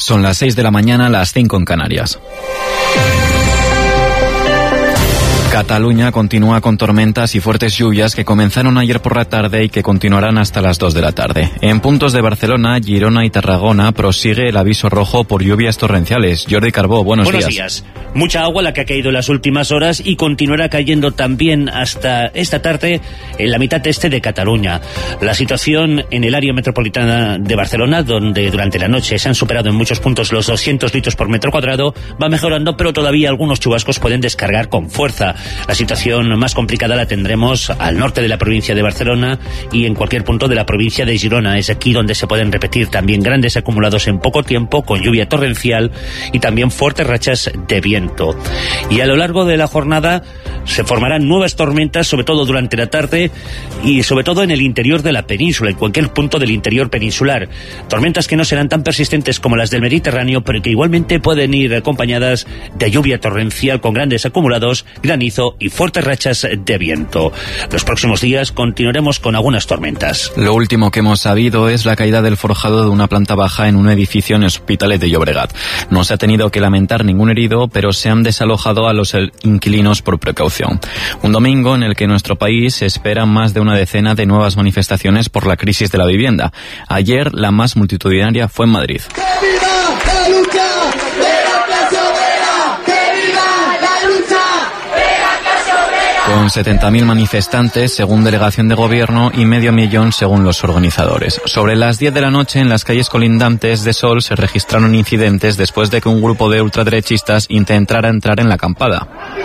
Son las 6 de la mañana, las 5 en Canarias. Cataluña continúa con tormentas y fuertes lluvias que comenzaron ayer por la tarde y que continuarán hasta las 2 de la tarde. En puntos de Barcelona, Girona y Tarragona prosigue el aviso rojo por lluvias torrenciales. Jordi Carbó, buenos días. Mucha agua la que ha caído en las últimas horas y continuará cayendo también hasta esta tarde en la mitad este de Cataluña. La situación en el área metropolitana de Barcelona, donde durante la noche se han superado en muchos puntos los 200 litros por metro cuadrado, va mejorando, pero todavía algunos chubascos pueden descargar con fuerza. La situación más complicada la tendremos al norte de la provincia de Barcelona y en cualquier punto de la provincia de Girona. Es aquí donde se pueden repetir también grandes acumulados en poco tiempo, con lluvia torrencial y también fuertes rachas de viento. Y a lo largo de la jornada se formarán nuevas tormentas, sobre todo durante la tarde y sobre todo en el interior de la península, en cualquier punto del interior peninsular. Tormentas que no serán tan persistentes como las del Mediterráneo, pero que igualmente pueden ir acompañadas de lluvia torrencial con grandes acumulados, granizo y fuertes rachas de viento. Los próximos días continuaremos con algunas tormentas. Lo último que hemos sabido es la caída del forjado de una planta baja en un edificio en Hospitalet de Llobregat. No se ha tenido que lamentar ningún herido, pero se han desalojado a los inquilinos por precaución. Un domingo en el que en nuestro país se esperan más de una decena de nuevas manifestaciones por la crisis de la vivienda. Ayer la más multitudinaria fue en Madrid. ¡Que viva la lucha de la clase obrera! ¡Que viva la lucha! Con 70.000 manifestantes, según delegación de gobierno, y medio millón según los organizadores. Sobre las 10 de la noche, en las calles colindantes de Sol, se registraron incidentes después de que un grupo de ultraderechistas intentara entrar en la acampada.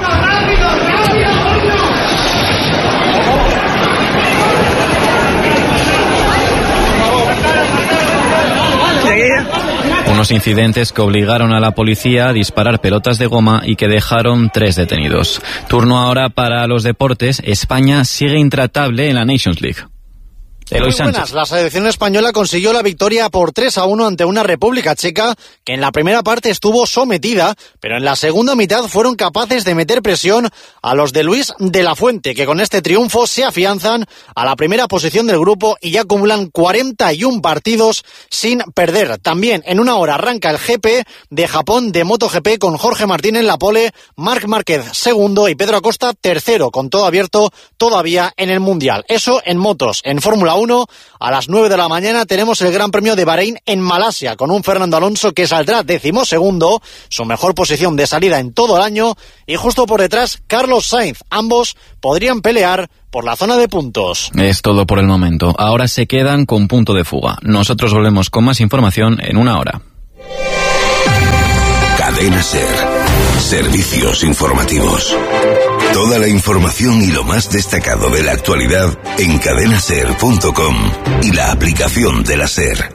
Unos incidentes que obligaron a la policía a disparar pelotas de goma y que dejaron 3 detenidos. Turno ahora para los deportes. España sigue intratable en la Nations League. Muy buenas. La selección española consiguió la victoria por 3-1 ante una República Checa que en la primera parte estuvo sometida, pero en la segunda mitad fueron capaces de meter presión a los de Luis de la Fuente, que con este triunfo se afianzan a la primera posición del grupo y ya acumulan 41 partidos sin perder. También en una hora arranca el GP de Japón de MotoGP con Jorge Martín en la pole, Marc Márquez segundo y Pedro Acosta tercero, con todo abierto todavía en el Mundial. Eso en motos. En Fórmula 1, a las 9 de la mañana tenemos el Gran Premio de Bahrein en Malasia, con un Fernando Alonso que saldrá 12º, su mejor posición de salida en todo el año, y justo por detrás Carlos Sainz. Ambos podrían pelear por la zona de puntos. Es todo por el momento. Ahora se quedan con Punto de Fuga. Nosotros volvemos con más información en una hora. Cadena SER. Servicios informativos. Toda la información y lo más destacado de la actualidad en cadenaser.com y la aplicación de la SER.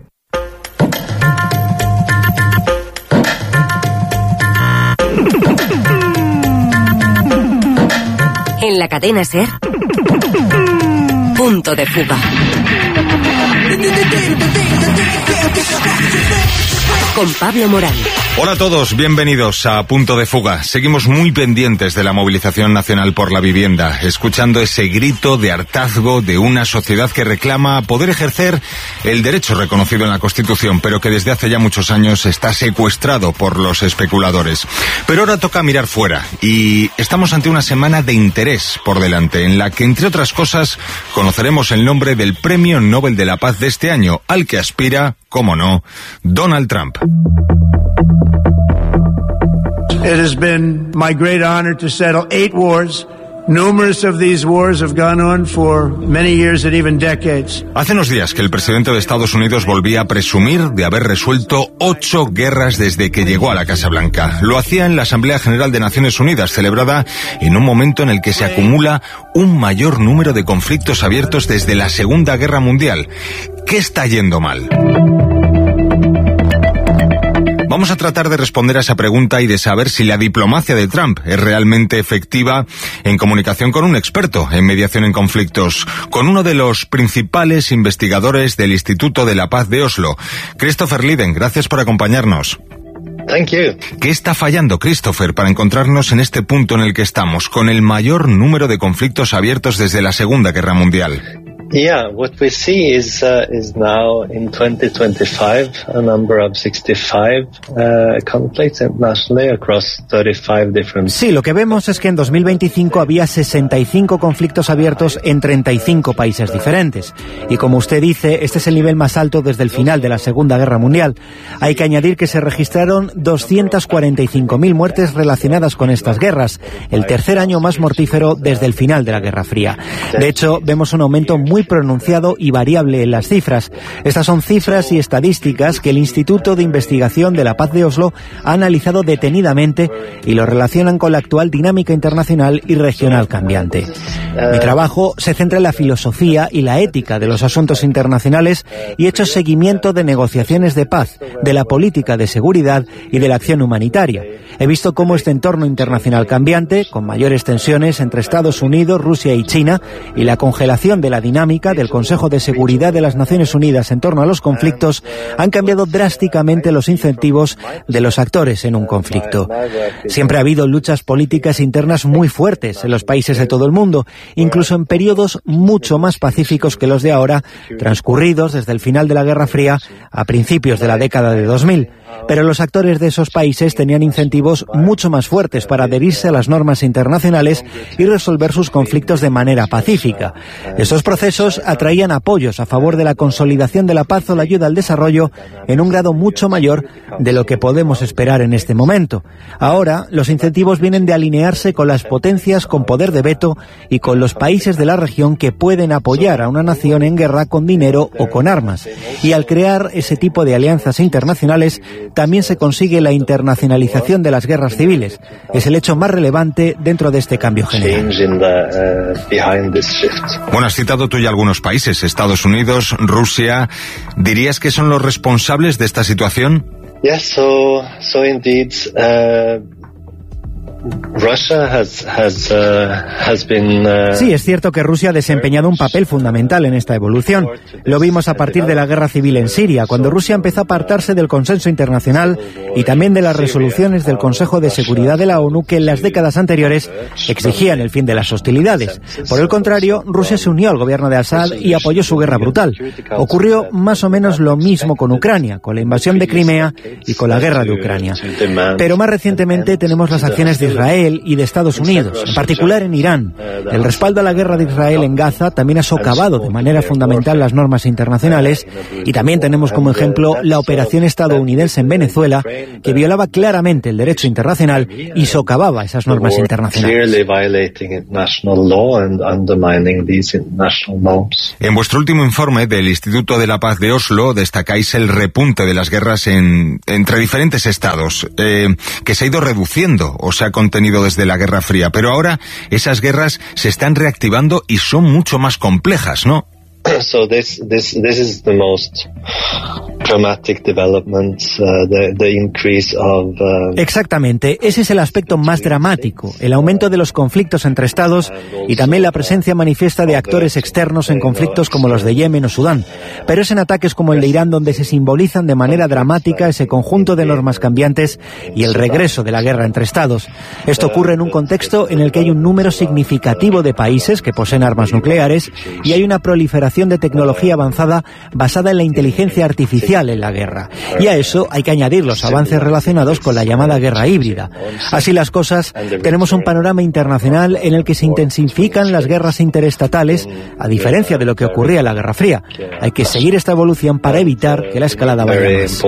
En la cadena SER, Punto de Fuga. Con Pablo Morán. Hola a todos, bienvenidos a Punto de Fuga. Seguimos muy pendientes de la movilización nacional por la vivienda, escuchando ese grito de hartazgo de una sociedad que reclama poder ejercer el derecho reconocido en la Constitución, pero que desde hace ya muchos años está secuestrado por los especuladores. Pero ahora toca mirar fuera, y estamos ante una semana de interés por delante, en la que, entre otras cosas, conoceremos el nombre del Premio Nobel de la Paz de este año, al que aspira, cómo no, Donald Trump. It has been my great honor to settle 8 wars. Numerous of these wars have gone on for many years and even decades. Hace unos días que el presidente de Estados Unidos volvía a presumir de haber resuelto 8 guerras desde que llegó a la Casa Blanca. Lo hacía en la Asamblea General de Naciones Unidas, celebrada en un momento en el que se acumula un mayor número de conflictos abiertos desde la Segunda Guerra Mundial. ¿Qué está yendo mal? Vamos a tratar de responder a esa pregunta y de saber si la diplomacia de Trump es realmente efectiva en comunicación con un experto en mediación en conflictos, con uno de los principales investigadores del Instituto de la Paz de Oslo, Christopher Lydon. Gracias por acompañarnos. Thank you. ¿Qué está fallando, Christopher, para encontrarnos en este punto en el que estamos, con el mayor número de conflictos abiertos desde la Segunda Guerra Mundial? Yeah, what we see is now in 2025 a number of 65 conflicts internationally across 35 different. Sí, lo que vemos es que en 2025 había 65 conflictos abiertos en 35 países diferentes. Y como usted dice, este es el nivel más alto desde el final de la Segunda Guerra Mundial. Hay que añadir que se registraron 245.000 muertes relacionadas con estas guerras, el tercer año más mortífero desde el final de la Guerra Fría. De hecho, vemos un aumento muy pronunciado y variable en las cifras. Estas son cifras y estadísticas que el Instituto de Investigación de la Paz de Oslo ha analizado detenidamente y lo relacionan con la actual dinámica internacional y regional cambiante. Mi trabajo se centra en la filosofía y la ética de los asuntos internacionales y he hecho seguimiento de negociaciones de paz, de la política de seguridad y de la acción humanitaria. He visto cómo este entorno internacional cambiante, con mayores tensiones entre Estados Unidos, Rusia y China, y la congelación de la dinámica del Consejo de Seguridad de las Naciones Unidas en torno a los conflictos, han cambiado drásticamente los incentivos de los actores en un conflicto. Siempre ha habido luchas políticas internas muy fuertes en los países de todo el mundo, incluso en periodos mucho más pacíficos que los de ahora, transcurridos desde el final de la Guerra Fría a principios de la década de 2000. Pero los actores de esos países tenían incentivos mucho más fuertes para adherirse a las normas internacionales y resolver sus conflictos de manera pacífica. Estos procesos atraían apoyos a favor de la consolidación de la paz o la ayuda al desarrollo en un grado mucho mayor de lo que podemos esperar en este momento. Ahora, los incentivos vienen de alinearse con las potencias con poder de veto y con los países de la región que pueden apoyar a una nación en guerra con dinero o con armas. Y al crear ese tipo de alianzas internacionales, también se consigue la internacionalización de las guerras civiles. Es el hecho más relevante dentro de este cambio general. Bueno, has citado tú ya algunos países, Estados Unidos, Rusia. ¿Dirías que son los responsables de esta situación? Yes, so indeed. Sí, es cierto que Rusia ha desempeñado un papel fundamental en esta evolución. Lo vimos a partir de la guerra civil en Siria, cuando Rusia empezó a apartarse del consenso internacional y también de las resoluciones del Consejo de Seguridad de la ONU que en las décadas anteriores exigían el fin de las hostilidades. Por el contrario, Rusia se unió al gobierno de Assad y apoyó su guerra brutal. Ocurrió más o menos lo mismo con Ucrania, con la invasión de Crimea y con la guerra de Ucrania. Pero más recientemente tenemos las acciones de Israel y de Estados Unidos, en particular en Irán. El respaldo a la guerra de Israel en Gaza también ha socavado de manera fundamental las normas internacionales y también tenemos como ejemplo la operación estadounidense en Venezuela que violaba claramente el derecho internacional y socavaba esas normas internacionales. En vuestro último informe del Instituto de la Paz de Oslo destacáis el repunte de las guerras entre diferentes estados, que se ha ido reduciendo o se ha contenido desde la Guerra Fría, pero ahora esas guerras se están reactivando y son mucho más complejas, ¿no? So this is the most dramatic development, the increase of... Exactamente, ese es el aspecto más dramático, el aumento de los conflictos entre estados y también la presencia manifiesta de actores externos en conflictos como los de Yemen o Sudán. Pero es en ataques como el de Irán donde se simbolizan de manera dramática ese conjunto de normas cambiantes y el regreso de la guerra entre estados. Esto ocurre en un contexto en el que hay un número significativo de países que poseen armas nucleares y hay una proliferación de tecnología avanzada basada en la inteligencia artificial en la guerra. Y a eso hay que añadir los avances relacionados con la llamada guerra híbrida. Así las cosas, tenemos un panorama internacional en el que se intensifican las guerras interestatales, a diferencia de lo que ocurría en la Guerra Fría. Hay que seguir esta evolución para evitar que la escalada vaya más.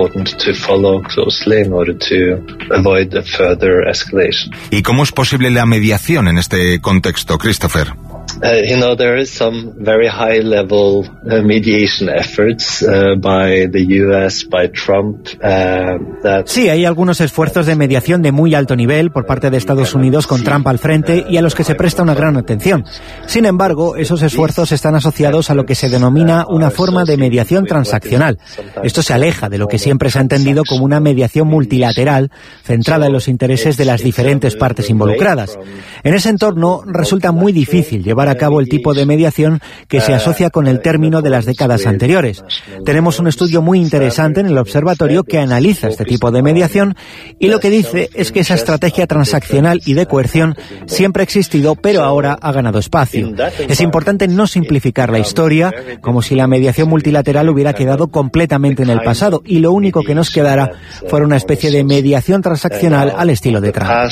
¿Y cómo es posible la mediación en este contexto, Christopher? There is some very high-level mediation efforts by the US, by Trump. Sí, hay algunos esfuerzos de mediación de muy alto nivel por parte de Estados Unidos con Trump al frente y a los que se presta una gran atención. Sin embargo, esos esfuerzos están asociados a lo que se denomina una forma de mediación transaccional. Esto se aleja de lo que siempre se ha entendido como una mediación multilateral centrada en los intereses de las diferentes partes involucradas. En ese entorno resulta muy difícil llevar a cabo el tipo de mediación que se asocia con el término de las décadas anteriores. Tenemos un estudio muy interesante en el observatorio que analiza este tipo de mediación y lo que dice es que esa estrategia transaccional y de coerción siempre ha existido, pero ahora ha ganado espacio. Es importante no simplificar la historia como si la mediación multilateral hubiera quedado completamente en el pasado y lo único que nos quedara fuera una especie de mediación transaccional al estilo de Trump.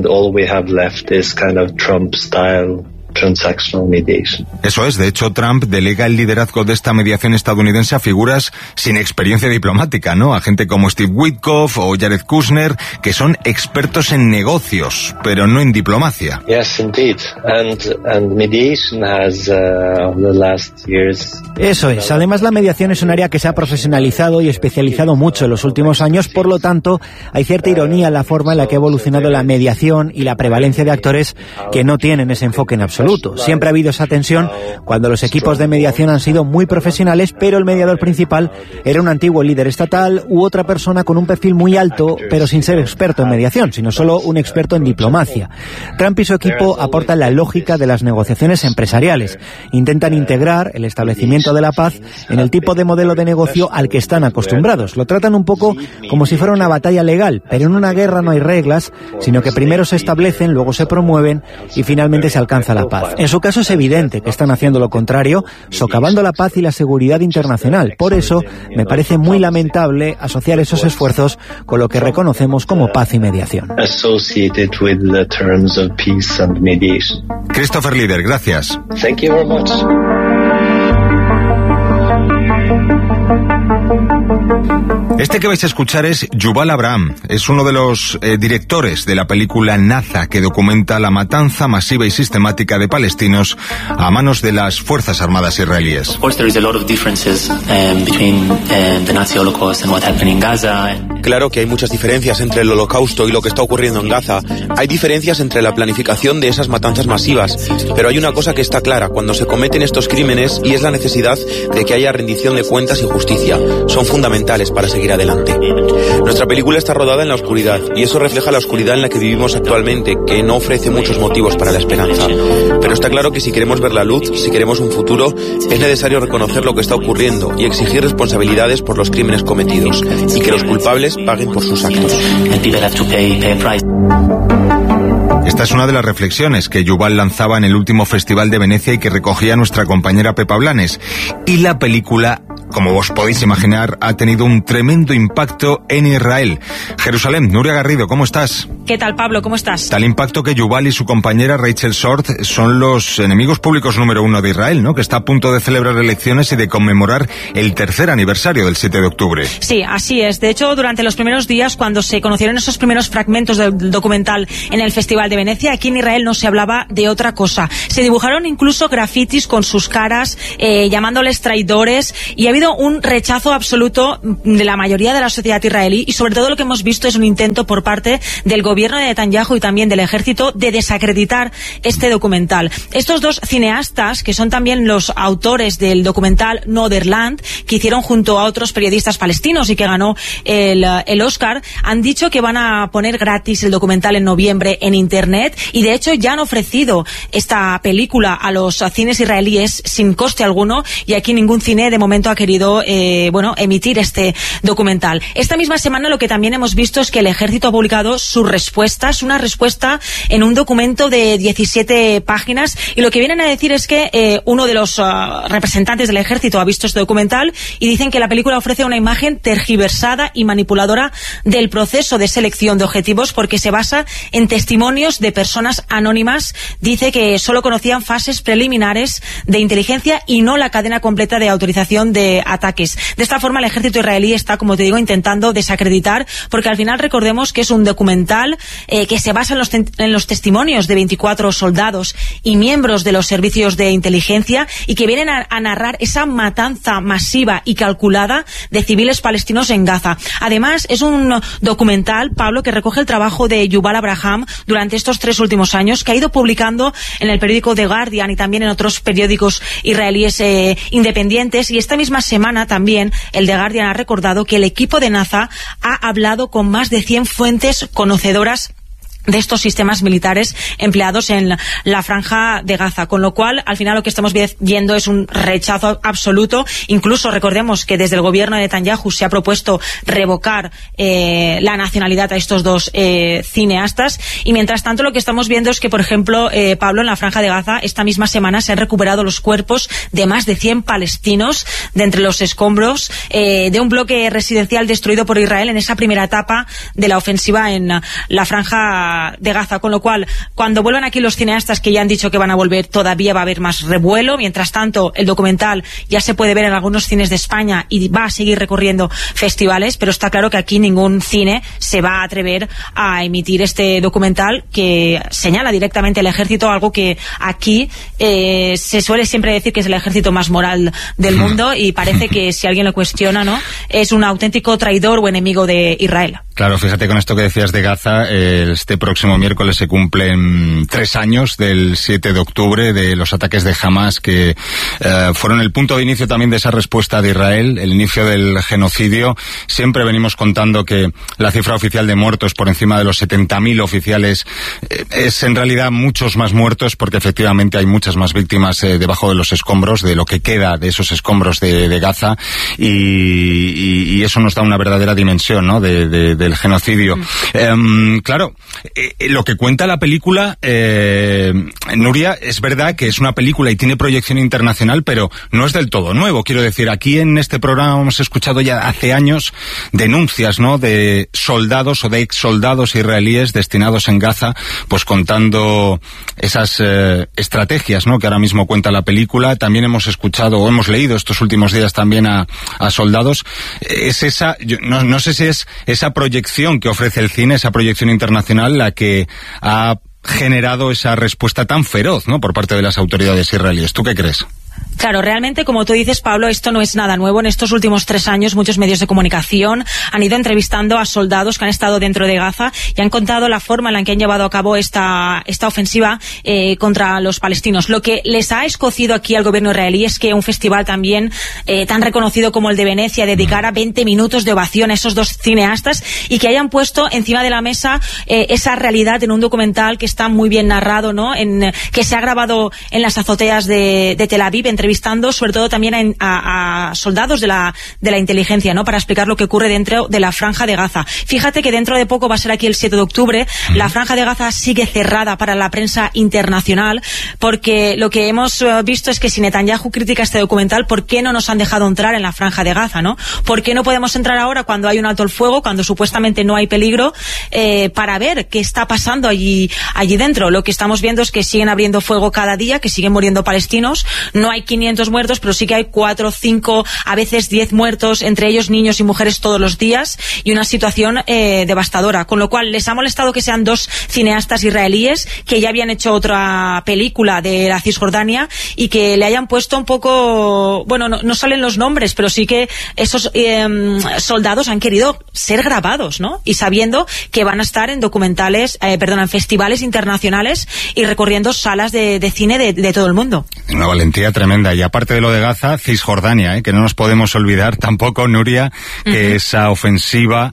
Eso es, de hecho Trump delega el liderazgo de esta mediación estadounidense a figuras sin experiencia diplomática, ¿no? A gente como Steve Witkoff o Jared Kushner, que son expertos en negocios, pero no en diplomacia. Yes, indeed. And mediation has the last years. Eso es. Además, la mediación es un área que se ha profesionalizado y especializado mucho en los últimos años, por lo tanto, hay cierta ironía en la forma en la que ha evolucionado la mediación y la prevalencia de actores que no tienen ese enfoque en absoluto. Siempre ha habido esa tensión cuando los equipos de mediación han sido muy profesionales, pero el mediador principal era un antiguo líder estatal u otra persona con un perfil muy alto, pero sin ser experto en mediación, sino solo un experto en diplomacia. Trump y su equipo aportan la lógica de las negociaciones empresariales. Intentan integrar el establecimiento de la paz en el tipo de modelo de negocio al que están acostumbrados. Lo tratan un poco como si fuera una batalla legal, pero en una guerra no hay reglas, sino que primero se establecen, luego se promueven y finalmente se alcanza la paz. En su caso es evidente que están haciendo lo contrario, socavando la paz y la seguridad internacional. Por eso me parece muy lamentable asociar esos esfuerzos con lo que reconocemos como paz y mediación. Christopher Lieder, gracias. Thank you very much. Este que vais a escuchar es Yuval Abraham. Es uno de los directores de la película Naza, que documenta la matanza masiva y sistemática de palestinos a manos de las Fuerzas Armadas israelíes. Claro que hay muchas diferencias entre el Holocausto y lo que está ocurriendo en Gaza. Hay diferencias entre la planificación de esas matanzas masivas, pero hay una cosa que está clara cuando se cometen estos crímenes y es la necesidad de que haya rendición de cuentas y justicia. Son fundamentales para seguir adelante. Nuestra película está rodada en la oscuridad y eso refleja la oscuridad en la que vivimos actualmente, que no ofrece muchos motivos para la esperanza. Pero está claro que si queremos ver la luz, si queremos un futuro, es necesario reconocer lo que está ocurriendo y exigir responsabilidades por los crímenes cometidos y que los culpables paguen por sus actos. Esta es una de las reflexiones que Yuval lanzaba en el último Festival de Venecia y que recogía nuestra compañera Pepa Blanes. Y la película, como os podéis imaginar, ha tenido un tremendo impacto en Israel. Jerusalén, Nuria Garrido, ¿cómo estás? ¿Qué tal, Pablo? ¿Cómo estás? Tal impacto que Yuval y su compañera Rachel Short son los enemigos públicos número 1 de Israel, ¿no? Que está a punto de celebrar elecciones y de conmemorar el tercer aniversario del 7 de octubre. Sí, así es. De hecho, durante los primeros días, cuando se conocieron esos primeros fragmentos del documental en el Festival de Venecia, aquí en Israel no se hablaba de otra cosa. Se dibujaron incluso grafitis con sus caras, llamándoles traidores, y ha habido un rechazo absoluto de la mayoría de la sociedad israelí, y sobre todo lo que hemos visto es un intento por parte del gobierno de Netanyahu y también del ejército de desacreditar este documental. Estos dos cineastas, que son también los autores del documental Northernland, que hicieron junto a otros periodistas palestinos y que ganó el Oscar, han dicho que van a poner gratis el documental en noviembre en internet, y de hecho ya han ofrecido esta película a los cines israelíes sin coste alguno, y aquí ningún cine de momento ha querido emitir este documental. Esta misma semana lo que también hemos visto es que el ejército ha publicado sus respuestas, una respuesta en un documento de 17 páginas, y lo que vienen a decir es que uno de los representantes del ejército ha visto este documental y dicen que la película ofrece una imagen tergiversada y manipuladora del proceso de selección de objetivos, porque se basa en testimonios de personas anónimas. Dice que solo conocían fases preliminares de inteligencia y no la cadena completa de autorización de ataques. De esta forma el ejército israelí está, como te digo, intentando desacreditar, porque al final recordemos que es un documental que se basa en los testimonios de 24 soldados y miembros de los servicios de inteligencia, y que vienen a narrar esa matanza masiva y calculada de civiles palestinos en Gaza. Además, es un documental, Pablo, que recoge el trabajo de Yuval Abraham durante estos 3 últimos años, que ha ido publicando en el periódico The Guardian y también en otros periódicos israelíes independientes. Y esta misma semana también el The Guardian ha recordado que el equipo de Naza ha hablado con más de 100 fuentes conocedoras de estos sistemas militares empleados en la franja de Gaza, con lo cual al final lo que estamos viendo es un rechazo absoluto. Incluso recordemos que desde el gobierno de Netanyahu se ha propuesto revocar la nacionalidad a estos dos cineastas, y mientras tanto lo que estamos viendo es que, por ejemplo, Pablo, en la franja de Gaza esta misma semana se han recuperado los cuerpos de más de 100 palestinos de entre los escombros de un bloque residencial destruido por Israel en esa primera etapa de la ofensiva en la franja de Gaza, con lo cual cuando vuelvan aquí los cineastas que ya han dicho que van a volver, todavía va a haber más revuelo. Mientras tanto, el documental ya se puede ver en algunos cines de España y va a seguir recorriendo festivales, pero está claro que aquí ningún cine se va a atrever a emitir este documental que señala directamente al ejército, algo que aquí se suele siempre decir que es el ejército más moral del mundo, y parece que si alguien lo cuestiona, ¿no?, es un auténtico traidor o enemigo de Israel. Claro, fíjate con esto que decías de Gaza, este próximo miércoles se cumplen 3 años del 7 de octubre, de los ataques de Hamas, que fueron el punto de inicio también de esa respuesta de Israel, el inicio del genocidio. Siempre venimos contando que la cifra oficial de muertos, por encima de los 70.000 oficiales, es en realidad muchos más muertos, porque efectivamente hay muchas más víctimas debajo de los escombros, de lo que queda de esos escombros de Gaza, y eso nos da una verdadera dimensión, ¿no?, del genocidio. Claro, lo que cuenta la película, Nuria, es verdad que es una película y tiene proyección internacional, pero no es del todo nuevo. Quiero decir, aquí en este programa hemos escuchado ya hace años denuncias, ¿no?, de soldados o de ex soldados israelíes destinados en Gaza, pues contando esas estrategias, ¿no?, que ahora mismo cuenta la película. También hemos escuchado o hemos leído estos últimos días también a soldados. Es esa, no sé si es esa proyección que ofrece el cine, esa proyección internacional, la que ha generado esa respuesta tan feroz, ¿no?, por parte de las autoridades israelíes. ¿Tú qué crees? Claro, realmente, como tú dices, Pablo, esto no es nada nuevo. En estos últimos 3 años, muchos medios de comunicación han ido entrevistando a soldados que han estado dentro de Gaza y han contado la forma en la que han llevado a cabo esta ofensiva contra los palestinos. Lo que les ha escocido aquí al gobierno israelí es que un festival también tan reconocido como el de Venecia dedicara 20 minutos de ovación a esos dos cineastas y que hayan puesto encima de la mesa esa realidad en un documental que está muy bien narrado, ¿no?, que se ha grabado en las azoteas de Tel Aviv, entrevistando sobre todo también a soldados de la inteligencia, ¿no?, para explicar lo que ocurre dentro de la franja de Gaza. Fíjate que dentro de poco va a ser aquí el 7 de octubre, la franja de Gaza sigue cerrada para la prensa internacional, porque lo que hemos visto es que si Netanyahu critica este documental, ¿por qué no nos han dejado entrar en la franja de Gaza, ¿no? ¿Por qué no podemos entrar ahora cuando hay un alto el fuego, cuando supuestamente no hay peligro, para ver qué está pasando allí dentro? Lo que estamos viendo es que siguen abriendo fuego cada día, que siguen muriendo palestinos. No hay 500 muertos, pero sí que hay 4, 5, a veces 10 muertos, entre ellos niños y mujeres todos los días, y una situación devastadora. Con lo cual, les ha molestado que sean 2 cineastas israelíes que ya habían hecho otra película de la Cisjordania y que le hayan puesto un poco... Bueno, no salen los nombres, pero sí que esos soldados han querido ser grabados, ¿no? Y sabiendo que van a estar en en festivales internacionales y recorriendo salas de cine de todo el mundo. Una valentía tremenda. Y aparte de lo de Gaza, Cisjordania, que no nos podemos olvidar tampoco, Nuria, que esa ofensiva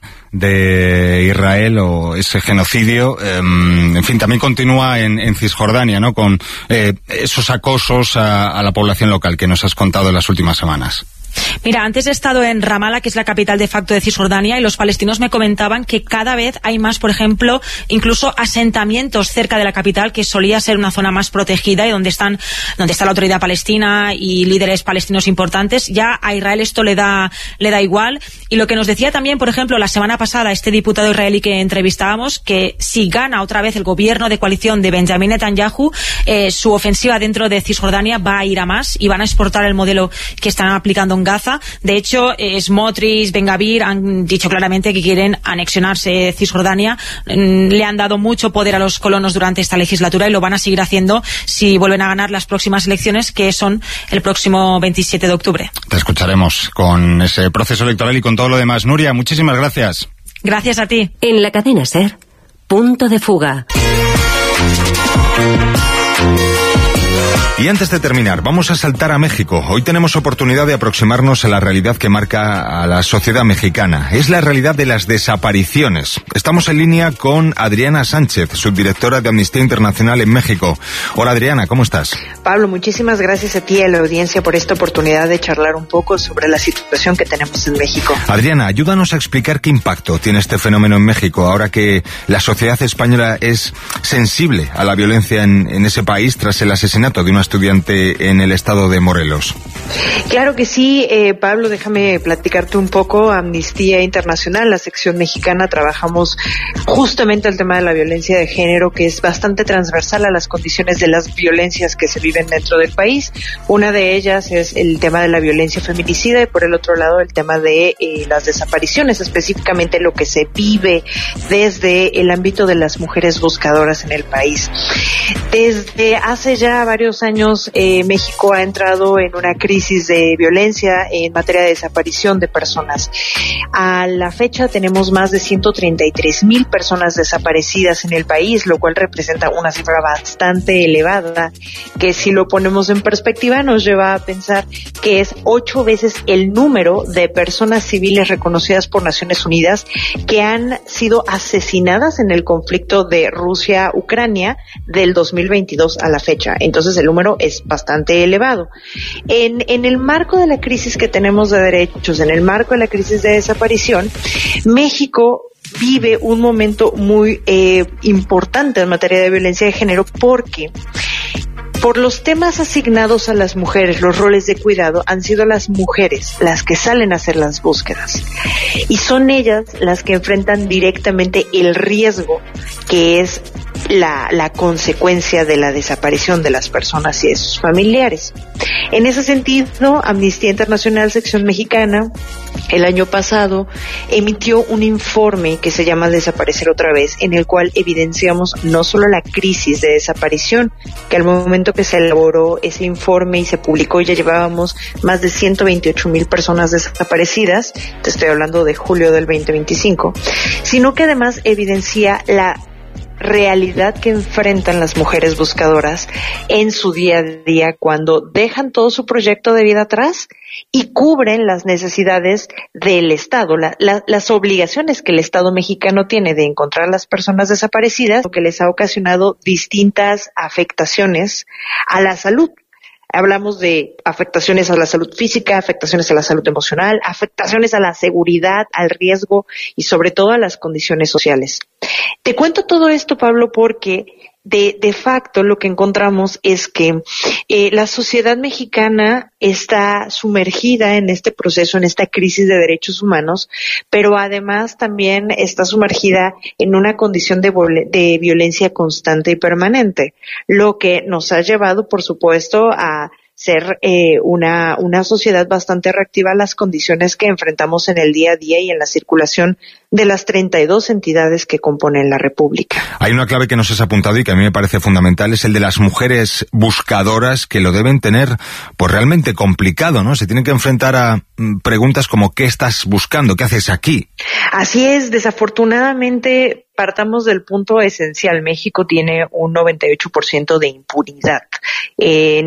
de Israel o ese genocidio, en fin, también continúa en Cisjordania, ¿no?, con esos acosos a la población local que nos has contado en las últimas semanas. Mira, antes he estado en Ramallah, que es la capital de facto de Cisjordania, y los palestinos me comentaban que cada vez hay más, por ejemplo, incluso asentamientos cerca de la capital, que solía ser una zona más protegida y donde está la autoridad palestina y líderes palestinos importantes. Ya a Israel esto le da igual. Y lo que nos decía también, por ejemplo, la semana pasada este diputado israelí que entrevistábamos, que si gana otra vez el gobierno de coalición de Benjamin Netanyahu, su ofensiva dentro de Cisjordania va a ir a más y van a exportar el modelo que están aplicando en Gaza. De hecho, Smotrich, Ben Gvir han dicho claramente que quieren anexionarse Cisjordania. Le han dado mucho poder a los colonos durante esta legislatura y lo van a seguir haciendo si vuelven a ganar las próximas elecciones, que son el próximo 27 de octubre. Te escucharemos con ese proceso electoral y con todo lo demás. Nuria, muchísimas gracias. Gracias a ti. En la cadena SER, Punto de Fuga. Y antes de terminar, vamos a saltar a México. Hoy tenemos oportunidad de aproximarnos a la realidad que marca a la sociedad mexicana. Es la realidad de las desapariciones. Estamos en línea con Adriana Sánchez, subdirectora de Amnistía Internacional en México. Hola Adriana, ¿cómo estás? Pablo, muchísimas gracias a ti y a la audiencia por esta oportunidad de charlar un poco sobre la situación que tenemos en México. Adriana, ayúdanos a explicar qué impacto tiene este fenómeno en México, ahora que la sociedad española es sensible a la violencia en ese país tras el asesinato de una estudiante en el estado de Morelos. Claro que sí, Pablo, déjame platicarte un poco. Amnistía Internacional, la sección mexicana, trabajamos justamente el tema de la violencia de género, que es bastante transversal a las condiciones de las violencias que se viven dentro del país. Una de ellas es el tema de la violencia feminicida y por el otro lado el tema de las desapariciones, específicamente lo que se vive desde el ámbito de las mujeres buscadoras en el país. Desde hace ya varios años México ha entrado en una crisis de violencia en materia de desaparición de personas. A la fecha tenemos más de 133,000 personas desaparecidas en el país, lo cual representa una cifra bastante elevada, que si lo ponemos en perspectiva nos lleva a pensar que es 8 veces el número de personas civiles reconocidas por Naciones Unidas que han sido asesinadas en el conflicto de Rusia-Ucrania del 2022 a la fecha. Entonces el número es bastante elevado. En el marco de la crisis que tenemos de derechos, en el marco de la crisis de desaparición, México vive un momento muy importante en materia de violencia de género porque por los temas asignados a las mujeres, los roles de cuidado, han sido las mujeres las que salen a hacer las búsquedas. Y son ellas las que enfrentan directamente el riesgo que es la consecuencia de la desaparición de las personas y de sus familiares. En ese sentido, Amnistía Internacional, sección mexicana, el año pasado emitió un informe que se llama Desaparecer otra vez, en el cual evidenciamos no solo la crisis de desaparición, que al momento que se elaboró ese informe y se publicó ya llevábamos más de 128,000 personas desaparecidas, te estoy hablando de julio del 2025, sino que además evidencia la realidad que enfrentan las mujeres buscadoras en su día a día cuando dejan todo su proyecto de vida atrás y cubren las necesidades del Estado, las obligaciones que el Estado mexicano tiene de encontrar a las personas desaparecidas, lo que les ha ocasionado distintas afectaciones a la salud. Hablamos de afectaciones a la salud física, afectaciones a la salud emocional, afectaciones a la seguridad, al riesgo y sobre todo a las condiciones sociales. Te cuento todo esto, Pablo, porque de facto lo que encontramos es que la sociedad mexicana está sumergida en este proceso, en esta crisis de derechos humanos, pero además también está sumergida en una condición de violencia constante y permanente, lo que nos ha llevado, por supuesto, a ser una sociedad bastante reactiva a las condiciones que enfrentamos en el día a día y en la circulación de las 32 entidades que componen la República. Hay una clave que nos has apuntado y que a mí me parece fundamental, es el de las mujeres buscadoras, que lo deben tener pues realmente complicado, ¿no? Se tienen que enfrentar a preguntas como ¿qué estás buscando? ¿Qué haces aquí? Así es, desafortunadamente partamos del punto esencial. México tiene un 98% de impunidad en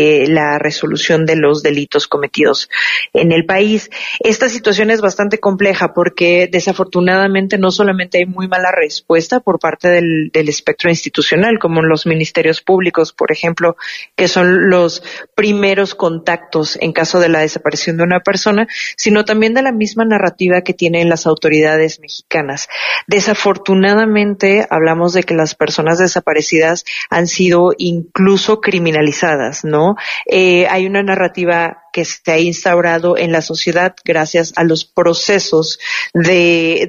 la resolución de los delitos cometidos en el país. Esta situación es bastante compleja porque desafortunadamente no solamente hay muy mala respuesta por parte del espectro institucional, como en los ministerios públicos, por ejemplo, que son los primeros contactos en caso de la desaparición de una persona, sino también de la misma narrativa que tienen las autoridades mexicanas. Desafortunadamente hablamos de que las personas desaparecidas han sido incluso criminalizadas, ¿no? Hay una narrativa que se ha instaurado en la sociedad gracias a los procesos de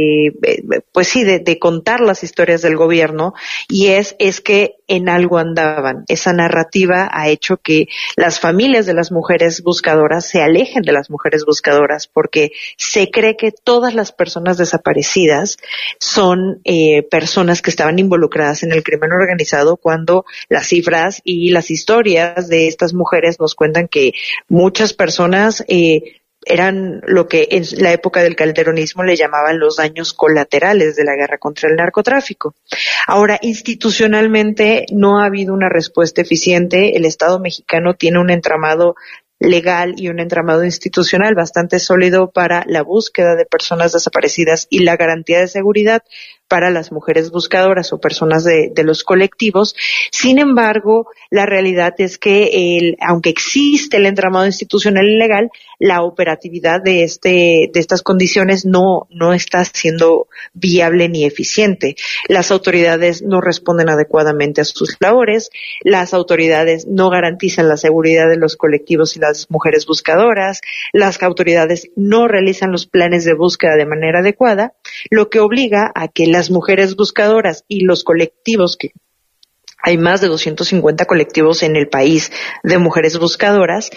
contar las historias del gobierno, y es que en algo andaban. Esa narrativa ha hecho que las familias de las mujeres buscadoras se alejen de las mujeres buscadoras porque se cree que todas las personas desaparecidas son personas que estaban involucradas en el crimen organizado, cuando las cifras y las historias de estas mujeres nos cuentan que muchas personas eran lo que en la época del calderonismo le llamaban los daños colaterales de la guerra contra el narcotráfico. Ahora, institucionalmente no ha habido una respuesta eficiente. El Estado mexicano tiene un entramado legal y un entramado institucional bastante sólido para la búsqueda de personas desaparecidas y la garantía de seguridad para las mujeres buscadoras o personas de los colectivos. Sin embargo, la realidad es que aunque existe el entramado institucional y legal, la operatividad de estas condiciones no está siendo viable ni eficiente. Las autoridades no responden adecuadamente a sus labores, las autoridades no garantizan la seguridad de los colectivos y las mujeres buscadoras, las autoridades no realizan los planes de búsqueda de manera adecuada, lo que obliga a que las mujeres buscadoras y los colectivos, que hay más de 250 colectivos en el país de mujeres buscadoras,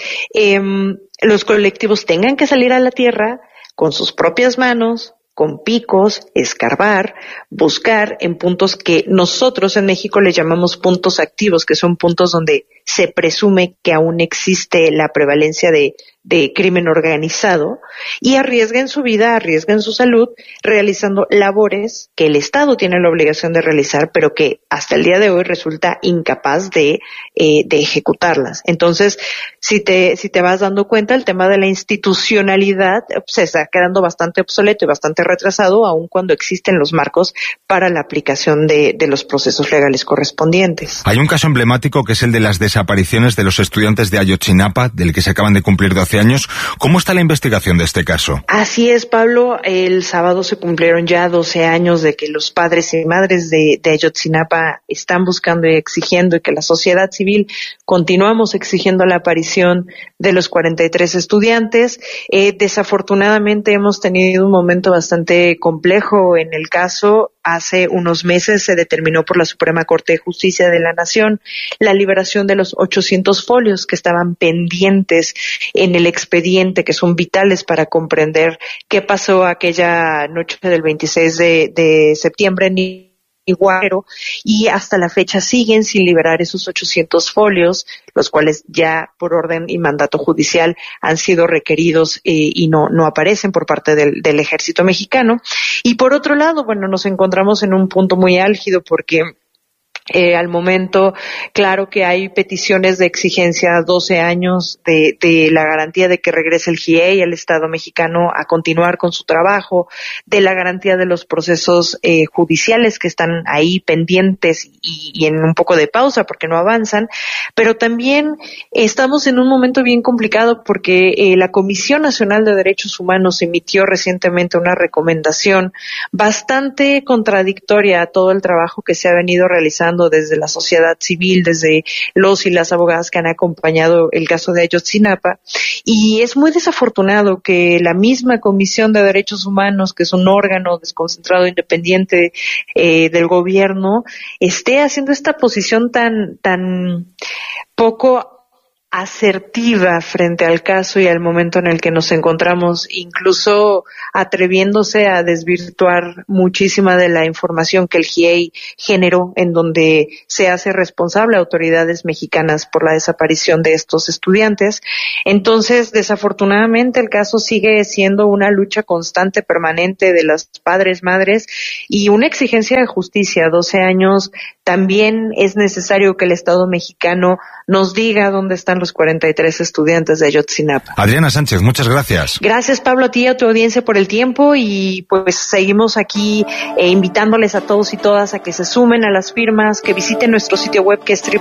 los colectivos tengan que salir a la tierra con sus propias manos, con picos, escarbar, buscar en puntos que nosotros en México le llamamos puntos activos, que son puntos donde se presume que aún existe la prevalencia de crimen organizado, y arriesgan su vida, arriesgan su salud, realizando labores que el Estado tiene la obligación de realizar, pero que hasta el día de hoy resulta incapaz de ejecutarlas. Entonces, si te vas dando cuenta, el tema de la institucionalidad se está quedando bastante obsoleto y bastante retrasado, aun cuando existen los marcos para la aplicación de los procesos legales correspondientes. Hay un caso emblemático que es el de las desapariciones de los estudiantes de Ayotzinapa, del que se acaban de cumplir 12 años. ¿Cómo está la investigación de este caso? Así es, Pablo. El sábado se cumplieron ya 12 años de que los padres y madres de Ayotzinapa están buscando y exigiendo, y que la sociedad civil continuamos exigiendo la aparición de los 43 estudiantes. Desafortunadamente hemos tenido un momento bastante complejo en el caso. Hace unos meses se determinó por la Suprema Corte de Justicia de la Nación la liberación de los 800 folios que estaban pendientes en el expediente, que son vitales para comprender qué pasó aquella noche del 26 de septiembre en Iguaro, y hasta la fecha siguen sin liberar esos 800 folios, los cuales ya por orden y mandato judicial han sido requeridos y no aparecen por parte del Ejército Mexicano. Y por otro lado, bueno, nos encontramos en un punto muy álgido porque al momento, claro que hay peticiones de exigencia 12 años de la garantía de que regrese el GIEI al Estado mexicano a continuar con su trabajo, de la garantía de los procesos judiciales que están ahí pendientes y en un poco de pausa porque no avanzan, pero también estamos en un momento bien complicado porque la Comisión Nacional de Derechos Humanos emitió recientemente una recomendación bastante contradictoria a todo el trabajo que se ha venido realizando desde la sociedad civil, desde los y las abogadas que han acompañado el caso de Ayotzinapa, y es muy desafortunado que la misma Comisión de Derechos Humanos, que es un órgano desconcentrado independiente del gobierno, esté haciendo esta posición tan poco asertiva frente al caso y al momento en el que nos encontramos, incluso atreviéndose a desvirtuar muchísima de la información que el GIEI generó, en donde se hace responsable a autoridades mexicanas por la desaparición de estos estudiantes. Entonces, desafortunadamente, el caso sigue siendo una lucha constante, permanente de los padres, madres, y una exigencia de justicia. 12 años, también es necesario que el Estado mexicano nos diga dónde están los 43 estudiantes de Ayotzinapa. Adriana Sánchez, muchas gracias. Gracias, Pablo, a ti y a tu audiencia por el tiempo, y pues seguimos aquí invitándoles a todos y todas a que se sumen a las firmas, que visiten nuestro sitio web, que es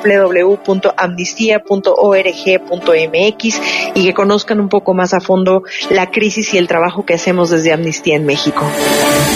www.amnistia.org.mx, y que conozcan un poco más a fondo la crisis y el trabajo que hacemos desde Amnistía en México.